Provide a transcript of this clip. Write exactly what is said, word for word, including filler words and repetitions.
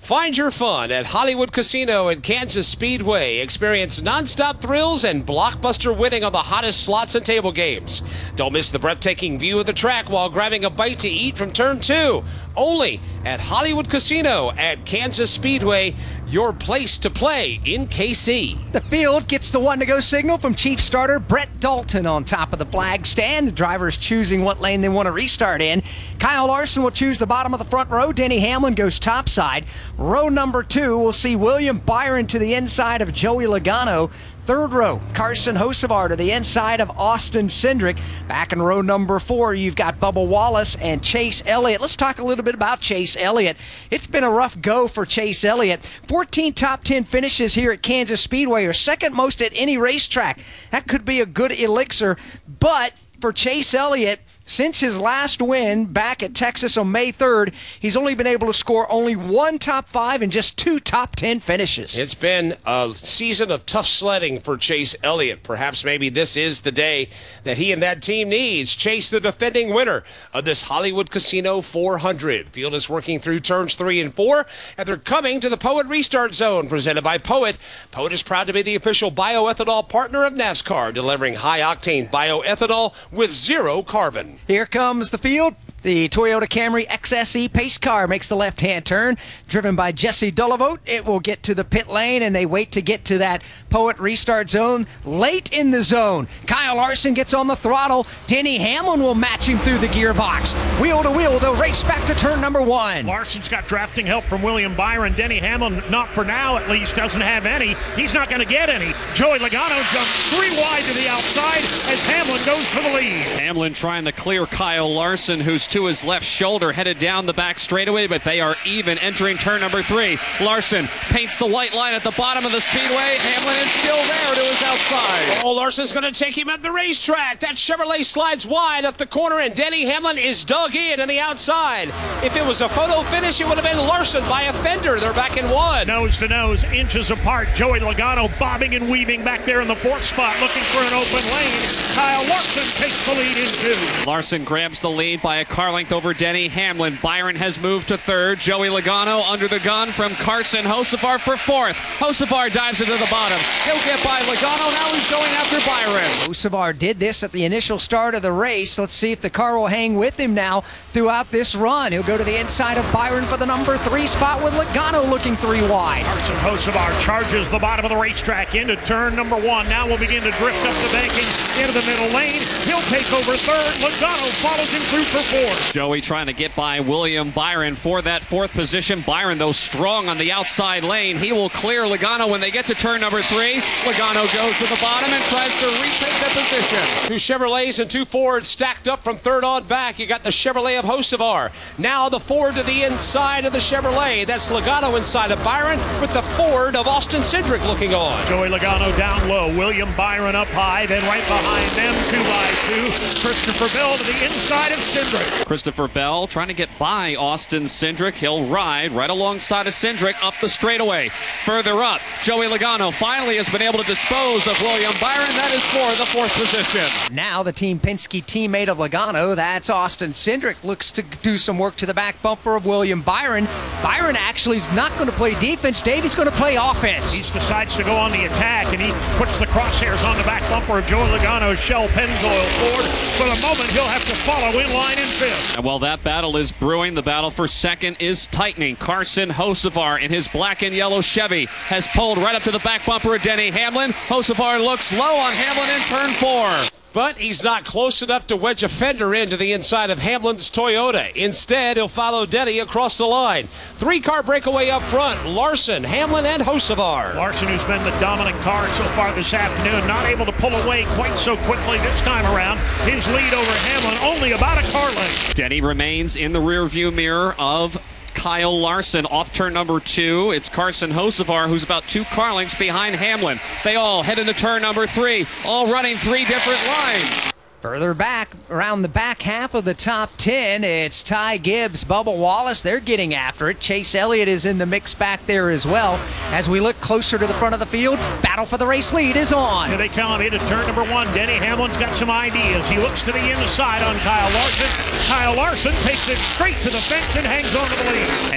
Find your fun at Hollywood Casino and Kansas Speedway. Experience nonstop thrills and blockbuster winning on the hottest slots and table games. Don't miss the breathtaking view of the track while grabbing a bite to eat from turn two. Only at Hollywood Casino at Kansas Speedway, your place to play in K C. The field gets the one to go signal from Chief Starter Brett Dalton on top of the flag stand. The driver's choosing what lane they want to restart in. Kyle Larson will choose the bottom of the front row. Denny Hamlin goes topside. Row number two, we'll see William Byron to the inside of Joey Logano. Third row, Carson Hocevar to the inside of Austin Cindric. Back in row number four, you've got Bubba Wallace and Chase Elliott. Let's talk a little bit about Chase Elliott. It's been a rough go for Chase Elliott. fourteen top ten finishes here at Kansas Speedway, or second most at any racetrack. That could be a good elixir, but for Chase Elliott, since his last win back at Texas on May third, he's only been able to score only one top five and just two top ten finishes. It's been a season of tough sledding for Chase Elliott. Perhaps maybe this is the day that he and that team needs. Chase, the defending winner of this Hollywood Casino four hundred. Field is working through turns three and four, and they're coming to the Poet Restart Zone, presented by Poet. Poet is proud to be the official bioethanol partner of NASCAR, delivering high-octane bioethanol with zero carbon. Here comes the field. The Toyota Camry X S E pace car makes the left-hand turn, driven by Jesse Dulavote. It will get to the pit lane, and they wait to get to that Poet Restart Zone. Late in the zone, Kyle Larson gets on the throttle. Denny Hamlin will match him through the gearbox. Wheel to wheel, they'll race back to turn number one. Larson's got drafting help from William Byron. Denny Hamlin, not for now at least, doesn't have any. He's not going to get any. Joey Logano jumps three wide to the outside as Hamlin goes for the lead. Hamlin trying to clear Kyle Larson, who's to his left shoulder, headed down the back straightaway, but they are even entering turn number three. Larson paints the white line at the bottom of the speedway. Hamlin is still there to his outside. Oh, Larson's going to take him at the racetrack. That Chevrolet slides wide up the corner, and Denny Hamlin is dug in on the outside. If it was a photo finish, it would have been Larson by a fender. They're back in one. Nose to nose, inches apart. Joey Logano bobbing and weaving back there in the fourth spot, looking for an open lane. Kyle Larson takes the lead in two. Larson grabs the lead by a car length over Denny Hamlin. Byron has moved to third. Joey Logano under the gun from Carson Hocevar for fourth. Hocevar dives into the bottom. He'll get by Logano. Now he's going after Byron. Hocevar did this at the initial start of the race. Let's see if the car will hang with him now throughout this run. He'll go to the inside of Byron for the number three spot with Logano looking three wide. Carson Hocevar charges the bottom of the racetrack into turn number one. Now will begin to drift up the banking into the middle lane. He'll take over third. Logano follows him through for fourth. Joey trying to get by William Byron for that fourth position. Byron, though, strong on the outside lane. He will clear Logano when they get to turn number three. Logano goes to the bottom and tries to retake that position. Two Chevrolets and two Fords stacked up from third on back. You got the Chevrolet of Hocevar. Now the Ford to the inside of the Chevrolet. That's Logano inside of Byron with the Ford of Austin Cindric looking on. Joey Logano down low. William Byron up high. Then right behind them, two by two. Christopher Bell to the inside of Cindric. Christopher Bell trying to get by Austin Cindric. He'll ride right alongside of Cindric up the straightaway. Further up, Joey Logano finally has been able to dispose of William Byron. That is for the fourth position. Now the Team Penske teammate of Logano, that's Austin Cindric, looks to do some work to the back bumper of William Byron. Byron actually is not going to play defense, Dave. He's going to play offense. He decides to go on the attack, and he puts the crosshairs on the back bumper of Joey Logano's Shell Pennzoil Ford. For the moment, he'll have to follow in line in fifth. And while that battle is brewing, the battle for second is tightening. Carson Hocevar in his black and yellow Chevy has pulled right up to the back bumper of Denny Hamlin. Hocevar looks low on Hamlin in turn four. But he's not close enough to wedge a fender into the inside of Hamlin's Toyota. Instead, he'll follow Denny across the line. Three-car breakaway up front. Larson, Hamlin, and Hocevar. Larson, who's been the dominant car so far this afternoon, not able to pull away quite so quickly this time around. His lead over Hamlin only about a car length. Denny remains in the rearview mirror of Kyle Larson off turn number two. It's Carson Hocevar, who's about two car lengths behind Hamlin. They all head into turn number three, all running three different lines. Further back, around the back half of the top ten, it's Ty Gibbs, Bubba Wallace. They're getting after it. Chase Elliott is in the mix back there as well. As we look closer to the front of the field, battle for the race lead is on. Here they come into turn number one. Denny Hamlin's got some ideas. He looks to the inside on Kyle Larson. Kyle Larson takes it straight to the fence and hangs on to the lead.